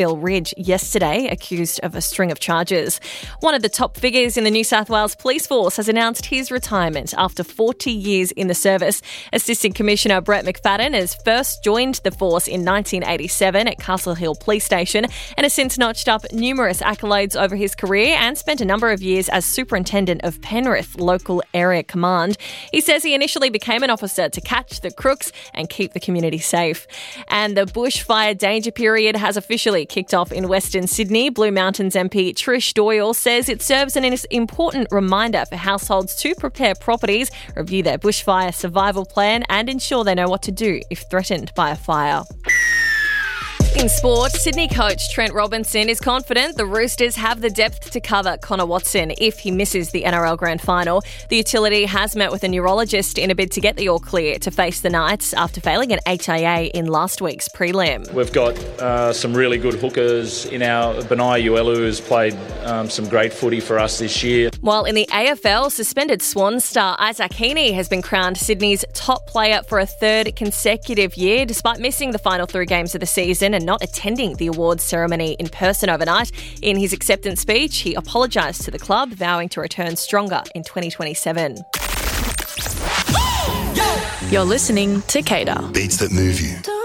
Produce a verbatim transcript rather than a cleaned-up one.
Ridge yesterday, accused of a string of charges. One of the top figures in the New South Wales Police Force has announced his retirement after forty years in the service. Assistant Commissioner Brett McFadden has first joined the force in nineteen eighty-seven at Castle Hill Police Station and has since notched up numerous accolades over his career and spent a number of years as Superintendent of Penrith Local Area Command. He says he initially became an officer to catch the crooks and keep the community safe. And the bushfire danger period has officially kicked off in Western Sydney. Blue Mountains M P Trish Doyle says it serves an important reminder for households to prepare properties, review their bushfire survival plan and ensure they know what to do if threatened by a fire. In sport, Sydney coach Trent Robinson is confident the Roosters have the depth to cover Connor Watson if he misses the N R L Grand Final. The utility has met with a neurologist in a bid to get the all clear to face the Knights after failing an H I A in last week's prelim. We've got uh, some really good hookers in our Benai Uelu has played um, some great footy for us this year. While in the A F L, suspended Swan star Isaac Heaney has been crowned Sydney's top player for a third consecutive year, despite missing the final three games of the season and not attending the awards ceremony in person overnight. In his acceptance speech, he apologised to the club, vowing to return stronger in twenty twenty-seven. You're listening to Cater. Beats that move you.